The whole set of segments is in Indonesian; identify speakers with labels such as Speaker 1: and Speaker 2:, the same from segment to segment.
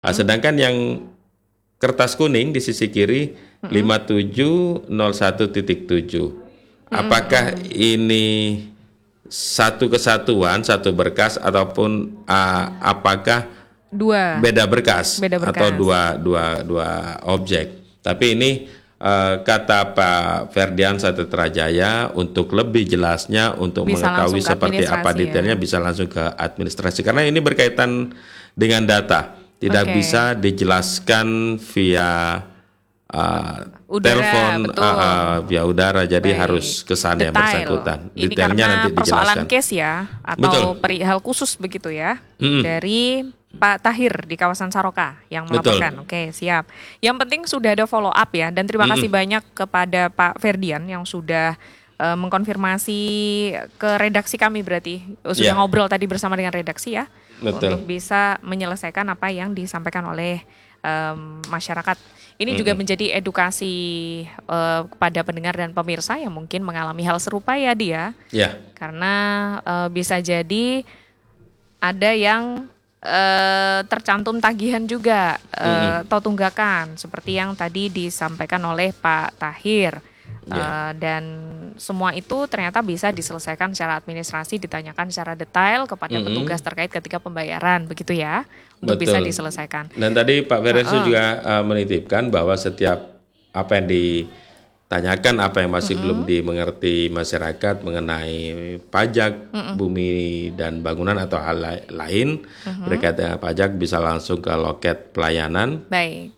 Speaker 1: Sedangkan yang kertas kuning di sisi kiri 5701.7. Apakah ini satu kesatuan, satu berkas ataupun apakah beda berkas atau dua objek? Tapi ini kata Pak Ferdian Satetrajaya untuk lebih jelasnya untuk bisa mengetahui seperti apa detailnya bisa langsung ke administrasi karena ini berkaitan dengan data, tidak bisa dijelaskan via telepon via udara, jadi harus ke sana yang bersangkutan.
Speaker 2: Ini
Speaker 1: detailnya
Speaker 2: karena
Speaker 1: nanti dijelaskan.
Speaker 2: Persoalan case ya atau perihal khusus begitu ya dari Pak Tahir di kawasan Saroka yang melaporkan. Oke, siap. Yang penting sudah ada follow up ya, dan terima kasih banyak kepada Pak Ferdian yang sudah mengkonfirmasi ke redaksi kami, berarti sudah ngobrol tadi bersama dengan redaksi ya. Untuk bisa menyelesaikan apa yang disampaikan oleh masyarakat. Ini juga menjadi edukasi kepada pendengar dan pemirsa yang mungkin mengalami hal serupa ya dia. Karena bisa jadi ada yang tercantum tagihan juga atau tunggakan seperti yang tadi disampaikan oleh Pak Tahir. Dan semua itu ternyata bisa diselesaikan secara administrasi, ditanyakan secara detail kepada petugas terkait ketika pembayaran, begitu ya, untuk bisa diselesaikan.
Speaker 1: Dan tadi Pak Ferdian juga menitipkan bahwa setiap apa yang ditanyakan, apa yang masih belum dimengerti masyarakat mengenai pajak bumi dan bangunan atau hal lain berkaitan dengan pajak bisa langsung ke loket pelayanan.
Speaker 2: Baik.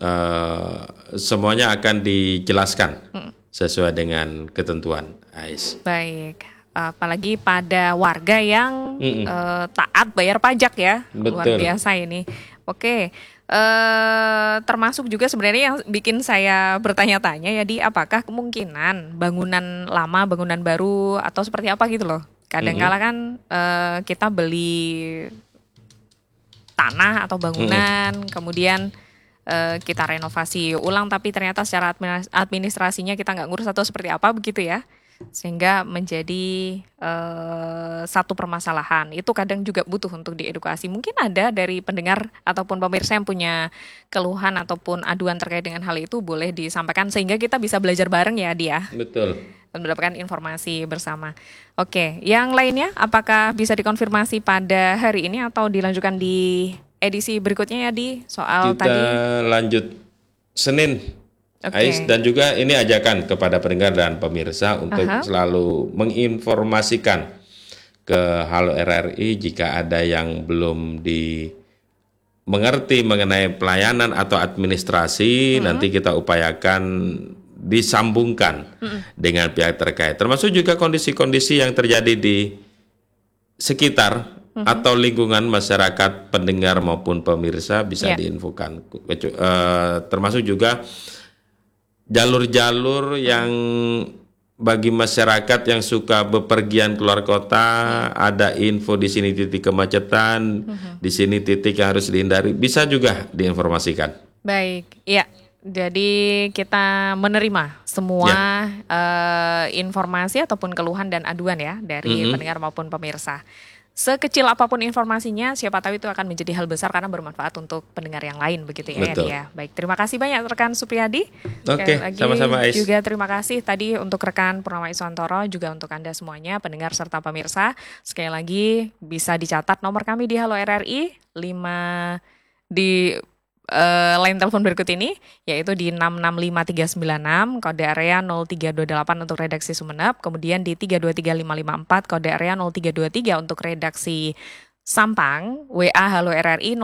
Speaker 1: Semuanya akan dijelaskan sesuai dengan ketentuan AIS.
Speaker 2: Baik, apalagi pada warga yang taat bayar pajak ya. Luar biasa ini. Oke, termasuk juga sebenarnya yang bikin saya bertanya-tanya ya, apakah kemungkinan bangunan lama, bangunan baru atau seperti apa gitu loh. Kadang-kala kan kita beli tanah atau bangunan, kemudian kita renovasi ulang, tapi ternyata secara administrasinya kita nggak ngurus atau seperti apa begitu ya, sehingga menjadi satu permasalahan. Itu kadang juga butuh untuk diedukasi. Mungkin ada dari pendengar ataupun pemirsa yang punya keluhan ataupun aduan terkait dengan hal itu, boleh disampaikan sehingga kita bisa belajar bareng ya dia.
Speaker 1: Betul.
Speaker 2: Dan mendapatkan informasi bersama. Oke, yang lainnya apakah bisa dikonfirmasi pada hari ini atau dilanjutkan di edisi berikutnya ya soal
Speaker 1: kita
Speaker 2: tadi?
Speaker 1: Kita lanjut Senin, Ais, dan juga ini ajakan kepada pendengar dan pemirsa untuk selalu menginformasikan ke Halo RRI jika ada yang belum mengerti mengenai pelayanan atau administrasi, nanti kita upayakan disambungkan dengan pihak terkait, termasuk juga kondisi-kondisi yang terjadi di sekitar atau lingkungan masyarakat, pendengar maupun pemirsa bisa diinfokan. Termasuk juga jalur-jalur yang bagi masyarakat yang suka bepergian keluar kota, ada info di sini titik kemacetan, di sini titik yang harus dihindari, bisa juga diinformasikan.
Speaker 2: Baik, ya. Jadi kita menerima semua informasi ataupun keluhan dan aduan ya dari pendengar maupun pemirsa. Sekecil apapun informasinya, siapa tahu itu akan menjadi hal besar karena bermanfaat untuk pendengar yang lain begitu ya.
Speaker 1: Betul.
Speaker 2: Ya. Baik, terima kasih banyak rekan Supriyadi.
Speaker 1: Oke, sama-sama Ais.
Speaker 2: Juga terima kasih tadi untuk rekan Purnama Iswantoro, juga untuk Anda semuanya pendengar serta pemirsa. Sekali lagi bisa dicatat nomor kami di Halo RRI 5 di line telepon berikut ini, yaitu di 665396 kode area 0328 untuk redaksi Sumeneb, kemudian di 323554 kode area 0323 untuk redaksi Sampang, WA Halo RRI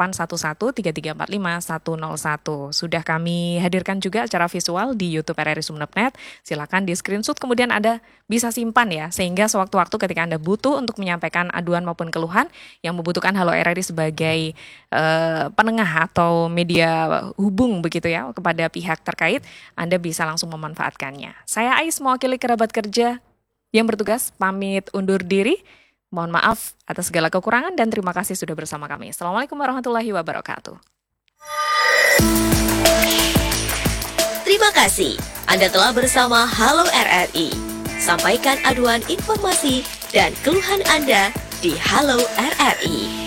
Speaker 2: 08113345 101. Sudah kami hadirkan juga secara visual di YouTube RRI Sumeneb.net. Silakan di screenshot, kemudian Anda bisa simpan ya, sehingga sewaktu-waktu ketika Anda butuh untuk menyampaikan aduan maupun keluhan yang membutuhkan Halo RRI sebagai penengah atau media hubung begitu ya kepada pihak terkait, Anda bisa langsung memanfaatkannya. Saya Ais, mewakili kerabat kerja yang bertugas, pamit undur diri. Mohon maaf atas segala kekurangan dan terima kasih sudah bersama kami. Assalamualaikum warahmatullahi wabarakatuh.
Speaker 3: Terima kasih Anda telah bersama Halo RRI. Sampaikan aduan, informasi, dan keluhan Anda di Halo RRI.